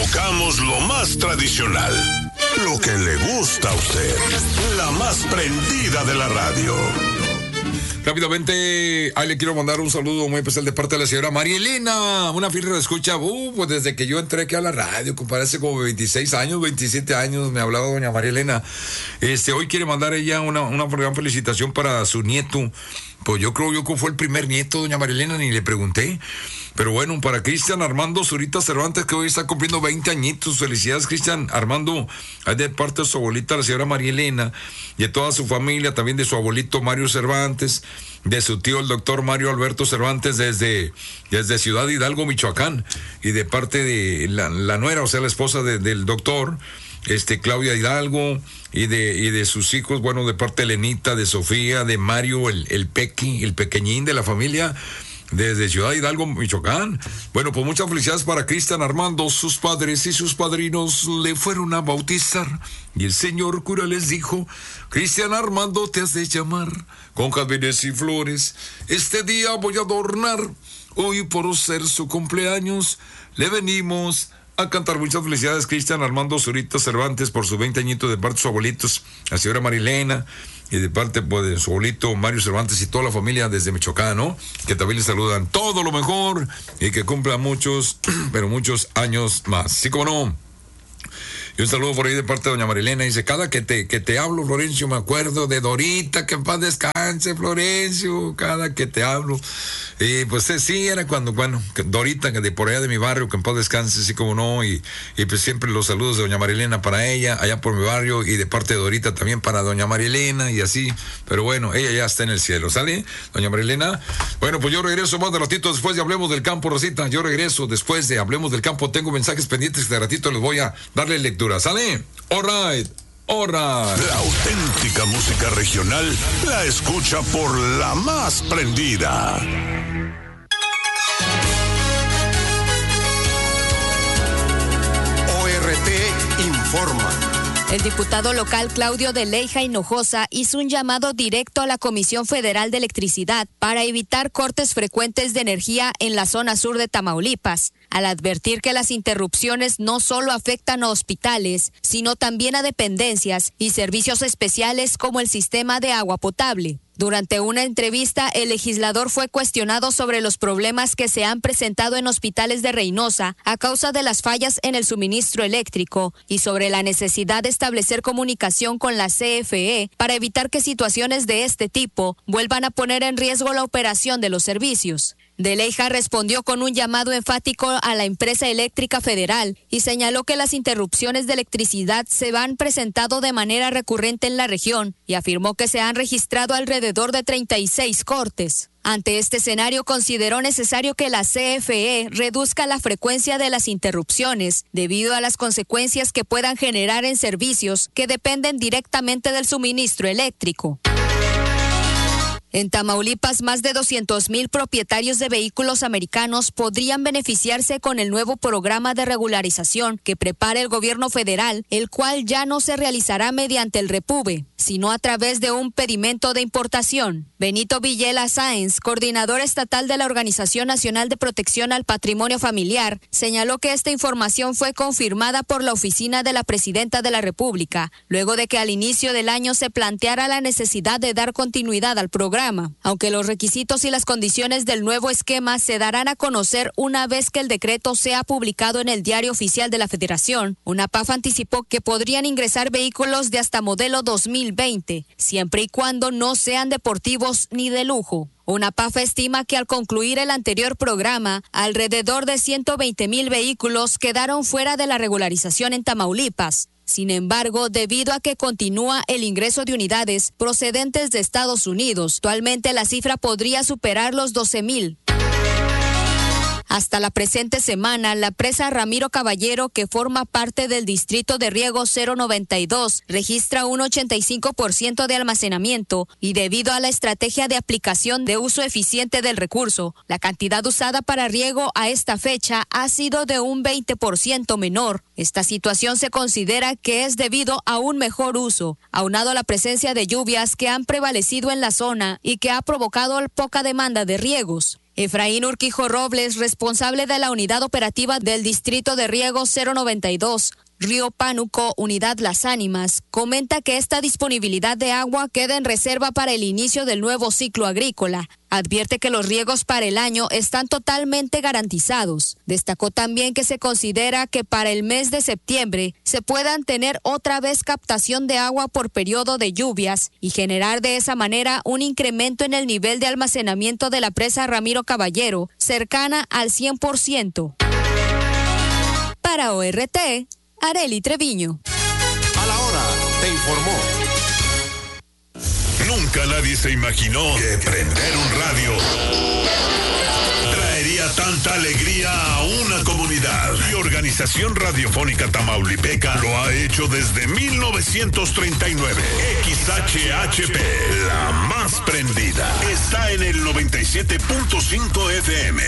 tocamos lo más tradicional, lo que le gusta a usted, la más prendida de la radio. Rápidamente, ahí le quiero mandar un saludo muy especial de parte de la señora María Elena, una fiel escucha, pues desde que yo entré aquí a la radio, compadre, hace como 26 años, 27 años, me hablaba doña María Elena. Hoy quiere mandar ella una gran felicitación para su nieto. Pues yo creo que fue el primer nieto, doña María Elena, ni le pregunté. Pero bueno, para Cristian Armando Zurita Cervantes, que hoy está cumpliendo 20 añitos. Felicidades, Cristian Armando, de parte de su abuelita, la señora María Elena, y de toda su familia, también de su abuelito Mario Cervantes, de su tío el doctor Mario Alberto Cervantes desde Ciudad Hidalgo, Michoacán, y de parte de la nuera, o sea, la esposa del doctor, Claudia Hidalgo, y de sus hijos, bueno, de parte de Lenita, de Sofía, de Mario, el pequeñín de la familia, desde Ciudad Hidalgo, Michoacán. Bueno, pues muchas felicidades para Cristian Armando. Sus padres y sus padrinos le fueron a bautizar y el señor cura les dijo: Cristian Armando, te has de llamar con jazmines y flores. Este día voy a adornar. Hoy, por ser su cumpleaños, le venimos a cantar. Muchas felicidades, Cristian Armando Zurita Cervantes, por sus 20 añitos, de parte de sus abuelitos, la señora Marilena, y de parte, pues, de su abuelito Mario Cervantes y toda la familia desde Michoacán, ¿no? Que también le saludan todo lo mejor y que cumpla muchos, pero muchos años más. Sí, como no. Y un saludo por ahí de parte de doña Marilena. Dice: cada que te hablo, Florencio, me acuerdo de Dorita, que en paz descanse, Florencio, cada que te hablo. Y pues sí, era cuando, bueno, Dorita, que de por allá de mi barrio, que en paz descanse, sí como no. Y pues siempre los saludos de doña Marilena para ella, allá por mi barrio, y de parte de Dorita también para doña Marilena, y así. Pero bueno, ella ya está en el cielo, ¿sale? Doña Marilena. Bueno, pues yo regreso más de ratito después de Hablemos del Campo, Rosita. Yo regreso después de Hablemos del Campo. Tengo mensajes pendientes que de ratito les voy a darle lectura, ¿sale? All right. La auténtica música regional la escucha por la más prendida. ORT informa. El diputado local Claudio de Leija Hinojosa hizo un llamado directo a la Comisión Federal de Electricidad para evitar cortes frecuentes de energía en la zona sur de Tamaulipas, al advertir que las interrupciones no solo afectan a hospitales, sino también a dependencias y servicios especiales como el sistema de agua potable. Durante una entrevista, el legislador fue cuestionado sobre los problemas que se han presentado en hospitales de Reynosa a causa de las fallas en el suministro eléctrico y sobre la necesidad de establecer comunicación con la CFE para evitar que situaciones de este tipo vuelvan a poner en riesgo la operación de los servicios. De Leija respondió con un llamado enfático a la empresa eléctrica federal y señaló que las interrupciones de electricidad se han presentado de manera recurrente en la región y afirmó que se han registrado alrededor de 36 cortes. Ante este escenario, consideró necesario que la CFE reduzca la frecuencia de las interrupciones debido a las consecuencias que puedan generar en servicios que dependen directamente del suministro eléctrico. En Tamaulipas, más de 200,000 propietarios de vehículos americanos podrían beneficiarse con el nuevo programa de regularización que prepara el gobierno federal, el cual ya no se realizará mediante el Repube, sino a través de un pedimento de importación. Benito Villela Sáenz, coordinador estatal de la Organización Nacional de Protección al Patrimonio Familiar, señaló que esta información fue confirmada por la oficina de la Presidenta de la República, luego de que al inicio del año se planteara la necesidad de dar continuidad al programa, aunque los requisitos y las condiciones del nuevo esquema se darán a conocer una vez que el decreto sea publicado en el Diario Oficial de la Federación. UNAPAF anticipó que podrían ingresar vehículos de hasta modelo 2020, siempre y cuando no sean deportivos ni de lujo. UNAPAF estima que al concluir el anterior programa, alrededor de 120,000 vehículos quedaron fuera de la regularización en Tamaulipas. Sin embargo, debido a que continúa el ingreso de unidades procedentes de Estados Unidos, actualmente la cifra podría superar los 12,000. Hasta la presente semana, la presa Ramiro Caballero, que forma parte del distrito de riego 092, registra un 85% de almacenamiento y debido a la estrategia de aplicación de uso eficiente del recurso, la cantidad usada para riego a esta fecha ha sido de un 20% menor. Esta situación se considera que es debido a un mejor uso, aunado a la presencia de lluvias que han prevalecido en la zona y que ha provocado poca demanda de riegos. Efraín Urquijo Robles, responsable de la unidad operativa del Distrito de Riego 092, Río Pánuco, Unidad Las Ánimas, comenta que esta disponibilidad de agua queda en reserva para el inicio del nuevo ciclo agrícola. Advierte que los riegos para el año están totalmente garantizados. Destacó también que se considera que para el mes de septiembre se puedan tener otra vez captación de agua por periodo de lluvias y generar de esa manera un incremento en el nivel de almacenamiento de la presa Ramiro Caballero, cercana al 100%. Para ORT, Arely Treviño. A la hora, te informó. Nunca nadie se imaginó que prender un radio traería tanta alegría a una comunidad. Y Organización Radiofónica Tamaulipeca lo ha hecho desde 1939. XHHP, la más prendida, está en el 97.5 FM.